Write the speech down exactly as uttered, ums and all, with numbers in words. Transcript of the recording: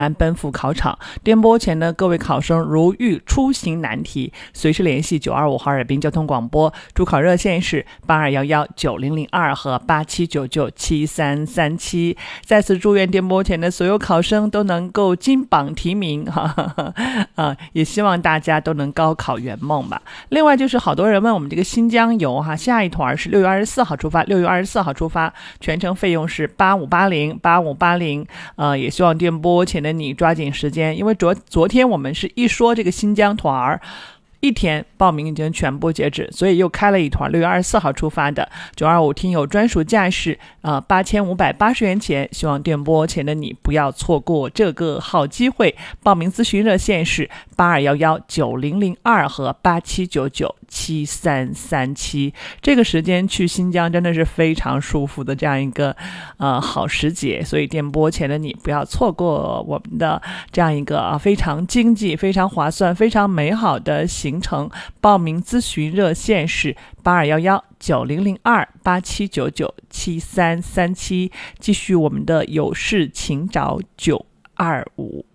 奔赴考场。电波前的各位考生如遇出行难题，随时联系九二五哈尔滨交通广播，主考热线是八二一一九零零二和八七九九七三三七。再次祝愿电波前的所有考生都能够金榜题名，哈哈哈啊，也希望大家都能高考圆梦吧。另外就是好多人问我们这个新疆游哈，下一团是六月二十四号出发，六月二十四号出发，全程费用是八五八零八五八零，呃，也希望电波前的你抓紧时间，因为昨昨天我们是一说这个新疆团儿。一天报名已经全部截止，所以又开了一团六月二十四号出发的九二五听友专属驾驶，呃，八千五百八十元钱，希望电波前的你不要错过这个好机会。报名咨询热线是八二一一九零零二和八七九九七三三七。这个时间去新疆真的是非常舒服的这样一个呃好时节，所以电波前的你不要错过我们的这样一个、啊、非常经济、非常划算、非常美好的行。行程。报名咨询热线是八二一一九零零二八七九九七三三七。继续我们的有事请找九二五。